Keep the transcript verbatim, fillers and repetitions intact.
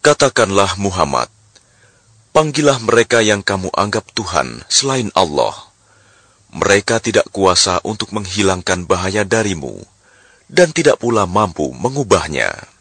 Katakanlah Muhammad, panggillah mereka yang kamu anggap Tuhan selain Allah. Mereka tidak kuasa untuk menghilangkan bahaya darimu, dan tidak pula mampu mengubahnya.